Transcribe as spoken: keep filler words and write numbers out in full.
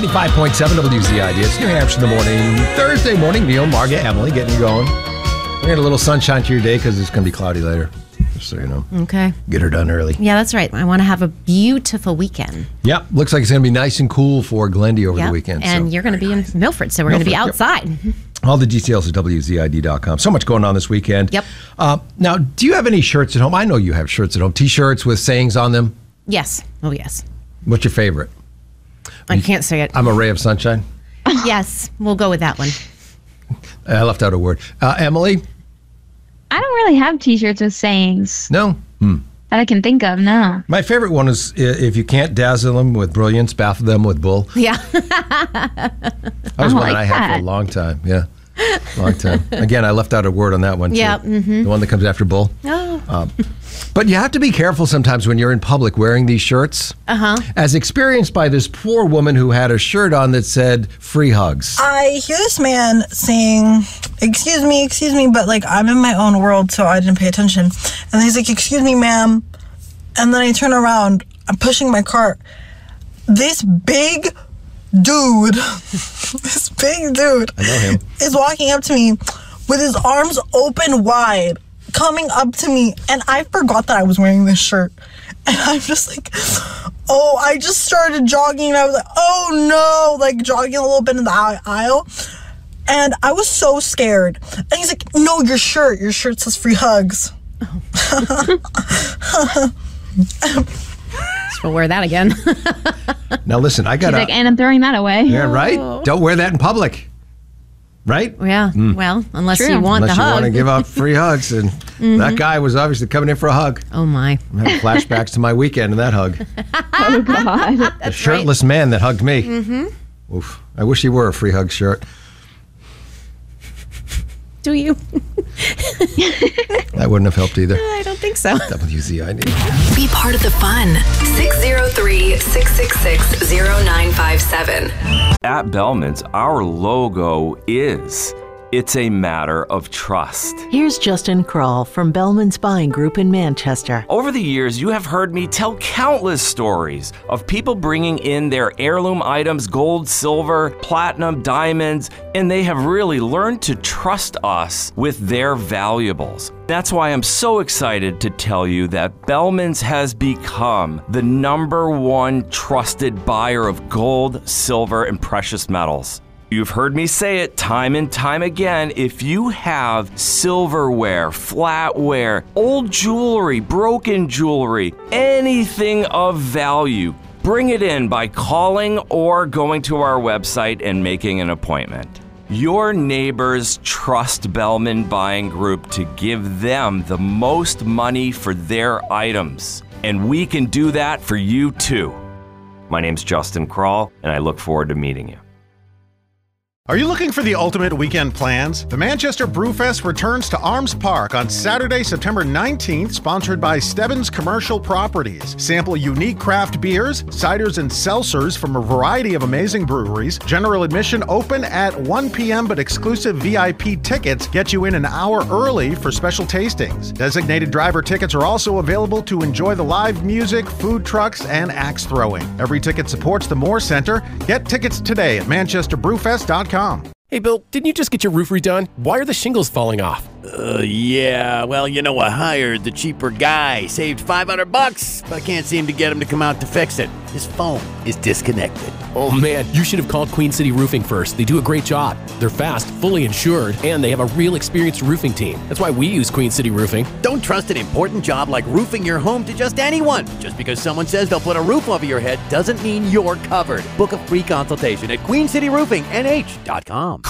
ninety-five point seven W Z I D. It's New Hampshire in the morning. Thursday morning. Neil, Margaret, Emily getting you going. We're getting a little sunshine to your day because it's going to be cloudy later. Just so you know. Okay. Get her done early. Yeah, that's right. I want to have a beautiful weekend. Yep. Looks like it's going to be nice and cool for Glendy over yep. the weekend. And so. you're going to be in Milford, so we're going to be outside. Yep. All the details at W Z I D dot com. So much going on this weekend. Yep. Uh, now, do you have any shirts at home? I know you have shirts at home. T-shirts with sayings on them? Yes. Oh, yes. What's your favorite? I can't say it. I'm a ray of sunshine? Yes. We'll go with that one. I left out a word. Uh, Emily? I don't really have T-shirts with sayings. No? Hmm. That I can think of, no. My favorite one is, if you can't dazzle them with brilliance, baffle them with bull. Yeah. That was I one like that I had that. for a long time. Yeah. Long time. Again, I left out a word on that one, too. Yeah. Mm-hmm. The one that comes after bull. Oh. Um, but you have to be careful sometimes when you're in public wearing these shirts. Uh-huh. As experienced by this poor woman who had a shirt on that said, free hugs. I hear this man saying, excuse me, excuse me, but like I'm in my own world, so I didn't pay attention. And he's like, excuse me, ma'am. And then I turn around, I'm pushing my cart. This big dude, this big dude I know him. is walking up to me with his arms open wide, coming up to me, and I forgot that I was wearing this shirt. And I'm just like, oh, I just started jogging, and I was like, oh no, like jogging a little bit in the aisle. And I was so scared. And he's like, no, your shirt, your shirt says free hugs. We'll wear that again. Now listen, I got She's to... like, and I'm throwing that away. Yeah, right? Don't wear that in public. Right? Yeah. Mm. Well, unless True. you want Unless the you hug. want to give out free hugs. And mm-hmm. that guy was obviously coming in for a hug. Oh, my. I'm having flashbacks to my weekend and that hug. Oh, God. The shirtless right. man that hugged me. Mm-hmm. Oof. I wish he wore a free hug shirt. Do you? That wouldn't have helped either. I don't think so. W Z I D. Be part of the fun. six oh three, six six six, oh nine five seven. At Bellman's, our logo is, it's a matter of trust. Here's Justin Kroll from Bellman's Buying Group in Manchester. Over the years, you have heard me tell countless stories of people bringing in their heirloom items, gold, silver, platinum, diamonds, and they have really learned to trust us with their valuables. That's why I'm so excited to tell you that Bellman's has become the number one trusted buyer of gold, silver, and precious metals. You've heard me say it time and time again. If you have silverware, flatware, old jewelry, broken jewelry, anything of value, bring it in by calling or going to our website and making an appointment. Your neighbors trust Bellman Buying Group to give them the most money for their items, and we can do that for you too. My name's Justin Kroll, and I look forward to meeting you. Are you looking for the ultimate weekend plans? The Manchester Brewfest returns to Arms Park on Saturday, September nineteenth, sponsored by Stebbins Commercial Properties. Sample unique craft beers, ciders, and seltzers from a variety of amazing breweries. General admission open at one p.m., but exclusive V I P tickets get you in an hour early for special tastings. Designated driver tickets are also available to enjoy the live music, food trucks, and axe throwing. Every ticket supports the Moore Center. Get tickets today at manchester brewfest dot com. Hey, Bill, didn't you just get your roof redone? Why are the shingles falling off? Uh, yeah, well, you know, I hired the cheaper guy, saved five hundred bucks, but I can't seem to get him to come out to fix it. His phone is disconnected. Oh, man, you should have called Queen City Roofing first. They do a great job. They're fast, fully insured, and they have a real experienced roofing team. That's why we use Queen City Roofing. Don't trust an important job like roofing your home to just anyone. Just because someone says they'll put a roof over your head doesn't mean you're covered. Book a free consultation at queen city roofing n h dot com.